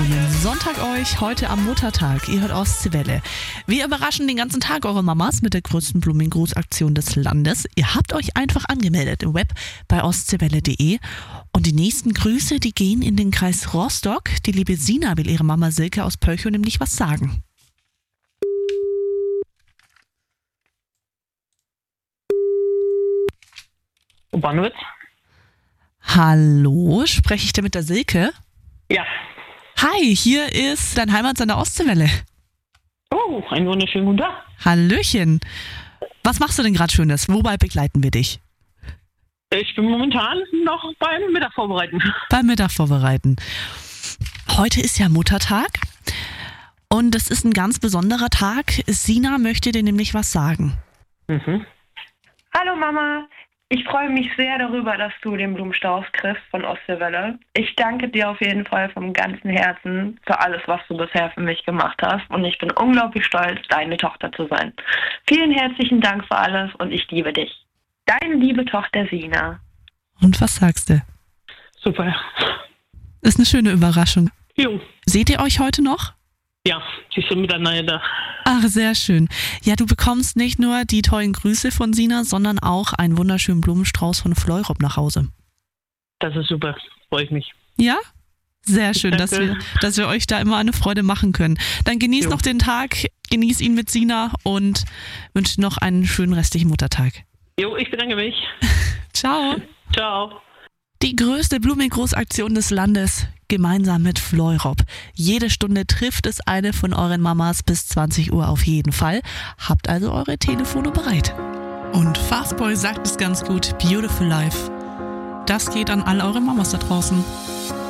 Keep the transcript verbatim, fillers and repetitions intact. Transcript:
schönen Sonntag euch, heute am Muttertag. Ihr hört Ostseewelle. Wir überraschen den ganzen Tag eure Mamas mit der größten Blumengrußaktion des Landes. Ihr habt euch einfach angemeldet im Web bei ostseewelle punkt de und die nächsten Grüße, die gehen in den Kreis Rostock. Die liebe Sina will ihre Mama Silke aus Pölchow nämlich was sagen. Bonwitz. Hallo, spreche ich denn mit der Silke? Ja. Hi, hier ist dein Heimatsender Ostseewelle. Oh, einen wunderschönen guten Tag. Hallöchen. Was machst du denn gerade Schönes? Wobei begleiten wir dich? Ich bin momentan noch beim Mittag vorbereiten. Beim Mittag vorbereiten. Heute ist ja Muttertag und es ist ein ganz besonderer Tag. Sina möchte dir nämlich was sagen. Mhm. Hallo Mama, ich freue mich sehr darüber, dass du den Blumenstrauß kriegst von Ostseewelle. Ich danke dir auf jeden Fall vom ganzen Herzen für alles, was du bisher für mich gemacht hast. Und ich bin unglaublich stolz, deine Tochter zu sein. Vielen herzlichen Dank für alles und ich liebe dich. Deine liebe Tochter Sina. Und was sagst du? Super. Ist eine schöne Überraschung. Jo. Seht ihr euch heute noch? Ja, sie sind miteinander da. Ach, sehr schön. Ja, du bekommst nicht nur die tollen Grüße von Sina, sondern auch einen wunderschönen Blumenstrauß von Fleurop nach Hause. Das ist super. Freue ich mich. Ja? Sehr schön, Danke. dass wir, dass wir euch da immer eine Freude machen können. Dann genieß Jo. noch den Tag, genieß ihn mit Sina und wünsche noch einen schönen restlichen Muttertag. Jo, ich bedanke mich. Ciao. Ciao. Die größte Blumengroßaktion des Landes, gemeinsam mit Fleurop. Jede Stunde trifft es eine von euren Mamas bis zwanzig Uhr auf jeden Fall. Habt also eure Telefone bereit. Und Fastboy sagt es ganz gut, Beautiful Life. Das geht an all eure Mamas da draußen.